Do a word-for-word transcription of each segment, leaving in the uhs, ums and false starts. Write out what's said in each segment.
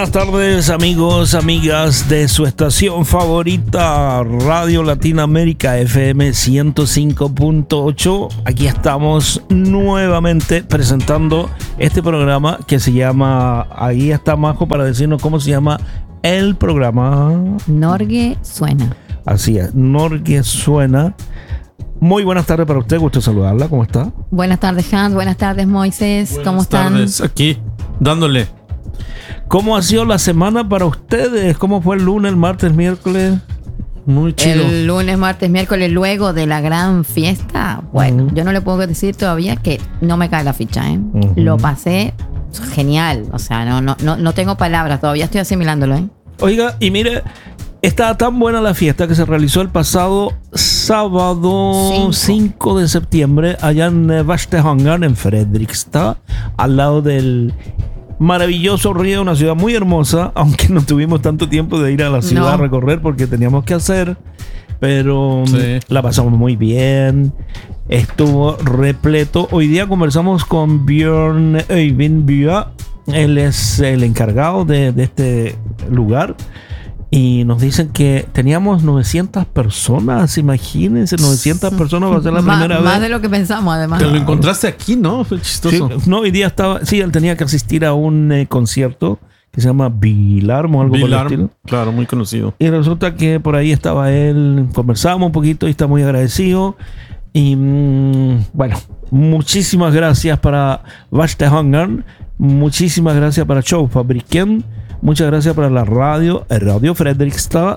Buenas tardes, amigos, amigas de su estación favorita, Radio Latinoamérica F M ciento cinco punto ocho. Aquí estamos nuevamente presentando este programa que se llama, ahí está Majo para decirnos cómo se llama el programa. Norge Suena. Así es, Norge Suena. Muy buenas tardes para usted, gusto saludarla, ¿cómo está? Buenas tardes, Hans, buenas tardes, Moisés, buenas ¿cómo están? Buenas tardes, aquí, dándole. ¿Cómo ha sido la semana para ustedes? ¿Cómo fue el lunes, el martes, miércoles? Muy chido. El lunes, martes, miércoles, luego de la gran fiesta. Bueno, uh-huh. yo no le puedo decir todavía que no me cae la ficha, ¿eh? Uh-huh. Lo pasé genial. O sea, no, no, no, no tengo palabras, todavía estoy asimilándolo, ¿eh? Oiga, y mire, estaba tan buena la fiesta que se realizó el pasado sábado cinco de septiembre allá en Västerhagen, en Fredrikstad, al lado del maravilloso río, una ciudad muy hermosa, aunque no tuvimos tanto tiempo de ir a la ciudad no. a recorrer porque teníamos que hacer, pero sí. la pasamos muy bien, estuvo repleto. Hoy día conversamos con Björn Øyvind Bua, él es el encargado de, de este lugar. Y nos dicen que teníamos novecientas personas, imagínense, novecientas personas va a ser la más, primera más vez. Más de lo que pensamos, además. Te lo encontraste aquí, ¿no? Fue chistoso. Sí, no, hoy día estaba, sí, él tenía que asistir a un eh, concierto que se llama Bilarm o algo por el estilo. Claro, muy conocido. Y resulta que por ahí estaba él, conversamos un poquito y está muy agradecido. Y mmm, bueno, muchísimas gracias para Västerhagen, muchísimas gracias para Showfabriken. Muchas gracias para la radio, Radio Fredrikstad,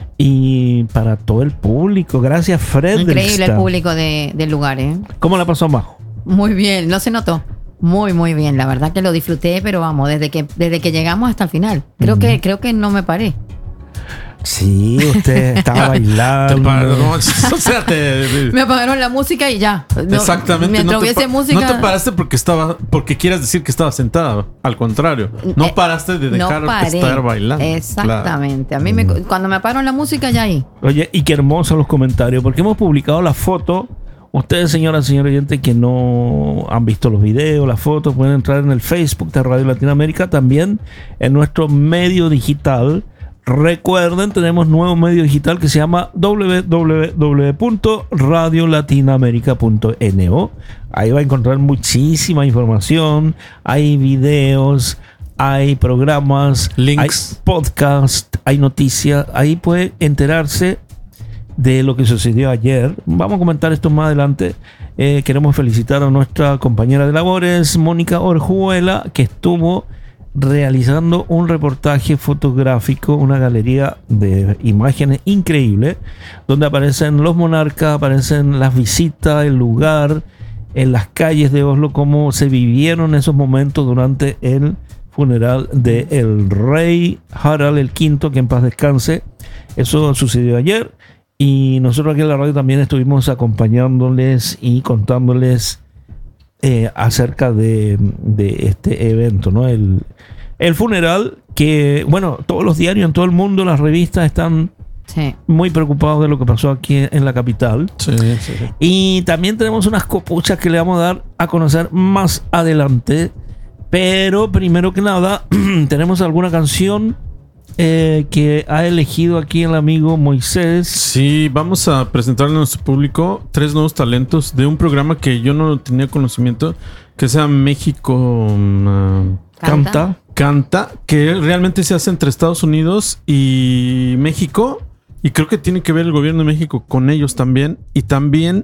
y para todo el público. Gracias, Fredrikstad. Increíble el público de, del lugar, ¿eh? ¿Cómo la pasó, Majo? Muy bien, no se notó. Muy, muy bien. La verdad que lo disfruté, pero vamos, desde que, desde que llegamos hasta el final. Creo, uh-huh. que, creo que no me paré. Sí, usted estaba bailando. Te paró, o sea, te, me apagaron la música y ya. No, exactamente. Mientras no te, hubiese pa- música. No te paraste porque estaba, porque quieras decir que estaba sentada. Al contrario, no eh, paraste de dejar no de estar bailando. Exactamente. Claro. A mí me, cuando me apagaron la música ya ahí. Oye, y qué hermosos los comentarios, porque hemos publicado la foto. Ustedes, señoras y señores oyentes que no han visto los videos, las fotos, pueden entrar en el Facebook de Radio Latinoamérica, también en nuestro medio digital. Recuerden, tenemos nuevo medio digital que se llama doble u doble u doble u punto radio latinoamérica punto no. Ahí va a encontrar muchísima información. Hay videos, hay programas, links, hay podcasts, hay noticias. Ahí puede enterarse de lo que sucedió ayer. Vamos a comentar esto más adelante. Eh, queremos felicitar a nuestra compañera de labores, Mónica Orjuela, que estuvo realizando un reportaje fotográfico, una galería de imágenes increíble, donde aparecen los monarcas, aparecen las visitas, el lugar, en las calles de Oslo, cómo se vivieron esos momentos durante el funeral del rey Harald el quinto, que en paz descanse. Eso sucedió ayer y nosotros aquí en la radio también estuvimos acompañándoles y contándoles Eh, acerca de, de este evento, ¿no? El, el funeral que, bueno, todos los diarios en todo el mundo, las revistas están sí. muy preocupados de lo que pasó aquí en la capital. Sí, sí. Y también tenemos unas copuchas que le vamos a dar a conocer más adelante. Pero primero que nada, tenemos alguna canción Eh, que ha elegido aquí el amigo Moisés. Sí, vamos a presentarle a nuestro público tres nuevos talentos de un programa que yo no tenía conocimiento, que se llama México uh, Canta. Canta, que realmente se hace entre Estados Unidos y México, y creo que tiene que ver el gobierno de México con ellos también, y también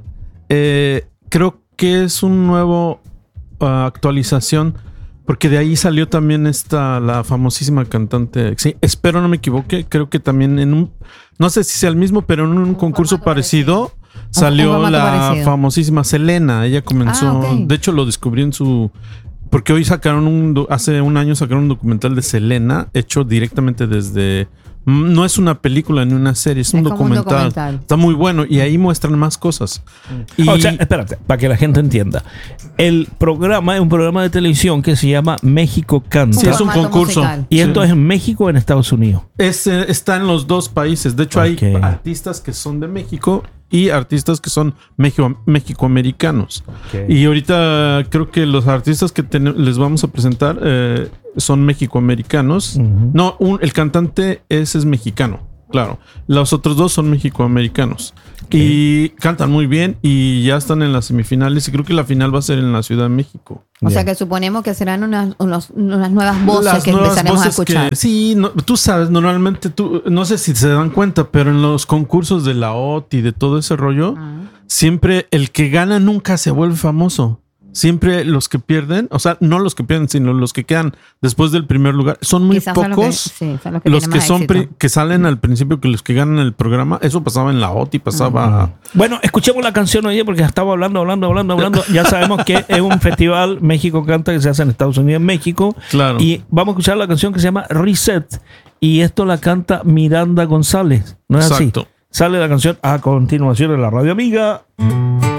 eh, creo que es un nuevo uh, actualización, porque de ahí salió también esta, la famosísima cantante, sí, espero no me equivoque, creo que también en un, no sé si sea el mismo, pero en un, un concurso parecido, parecido salió un la parecido. famosísima Selena. Ella comenzó, ah, okay. de hecho lo descubrí en su, porque hoy sacaron un, hace un año sacaron un documental de Selena, hecho directamente desde, no es una película ni una serie, es, es un, documental. un documental. Está muy bueno y ahí muestran más cosas. Mm. Y, o sea, espérate, para que la gente entienda. El programa es un programa de televisión que se llama México Canta. Sí, es un concurso. Musical. ¿Y esto sí. es en México o en Estados Unidos? Es, eh, está en los dos países. De hecho, okay. hay artistas que son de México y artistas que son México, mexicoamericanos. Okay. Y ahorita creo que los artistas que ten- les vamos a presentar eh, son mexicoamericanos. Uh-huh. No, un, el cantante ese es mexicano, claro. Los otros dos son mexicoamericanos. Okay. Y cantan muy bien y ya están en las semifinales y creo que la final va a ser en la Ciudad de México. O yeah. sea que suponemos que serán unas, unos, unas nuevas voces Las que nuevas empezaremos voces a escuchar. Que, sí, no, tú sabes, normalmente tú, no sé si se dan cuenta, pero en los concursos de la O T y de todo ese rollo, uh-huh. siempre el que gana nunca se vuelve famoso. Siempre los que pierden, o sea, no los que pierden, sino los que quedan después del primer lugar, son muy Quizás pocos son los que, sí, son los que, los que son pri- que salen al principio, que los que ganan el programa. Eso pasaba en la O T y pasaba. Uh-huh. Bueno, escuchemos la canción hoy porque estaba hablando, hablando, hablando, hablando. Ya sabemos que es un festival México Canta que se hace en Estados Unidos, en México. Claro. Y vamos a escuchar la canción que se llama Reset. Y esto la canta Miranda González. ¿No es Exacto. así? Sale la canción a continuación en la Radio Amiga.